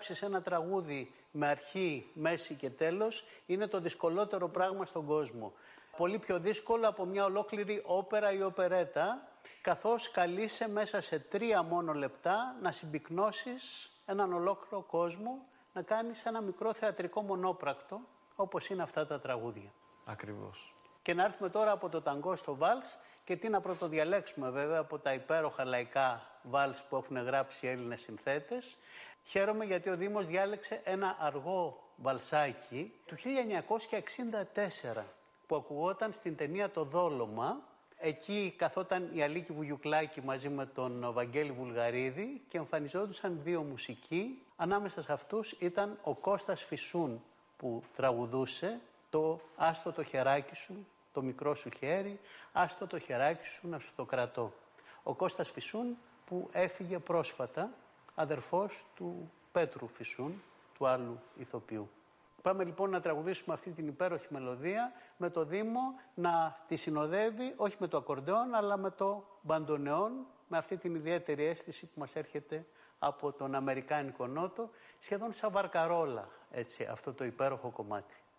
γράψεις ένα τραγούδι με αρχή, μέση και τέλος είναι το δυσκολότερο πράγμα στον κόσμο. Πολύ πιο δύσκολο από μια ολόκληρη όπερα ή οπερέτα, καθώς καλείσαι μέσα σε 3 μόνο λεπτά να συμπυκνώσεις έναν ολόκληρο κόσμο, να κάνεις ένα μικρό θεατρικό μονόπρακτο, όπως είναι αυτά τα τραγούδια. Ακριβώς. Και να έρθουμε τώρα από το ταγκό στο βάλς και τι να πρωτοδιαλέξουμε βέβαια από τα υπέροχα λαϊκά βάλς που έχουν γράψει οι Έλληνες συνθέτες. Χαίρομαι γιατί ο Δήμος διάλεξε ένα αργό βαλσάκι του 1964 που ακουγόταν στην ταινία «Το Δόλωμα». Εκεί καθόταν η Αλίκη Βουγιουκλάκη μαζί με τον Βαγγέλη Βουλγαρίδη και εμφανιζόντουσαν 2 μουσικοί. Ανάμεσα σε αυτούς ήταν ο Κώστας Φυσούν που τραγουδούσε το «Άστο το χεράκι σου, το μικρό σου χέρι, άστο το χεράκι σου να σου το κρατώ». Ο Κώστας Φυσούν που έφυγε πρόσφατα, αδερφός του Πέτρου Φυσούν, του άλλου ηθοποιού. Πάμε λοιπόν να τραγουδήσουμε αυτή την υπέροχη μελωδία με το Δήμο να τη συνοδεύει όχι με το ακορντεόν αλλά με το μπαντονεόν, με αυτή την ιδιαίτερη αίσθηση που μας έρχεται από τον αμερικάνικο νότο, σχεδόν σαν βαρκαρόλα, έτσι, αυτό το υπέροχο κομμάτι.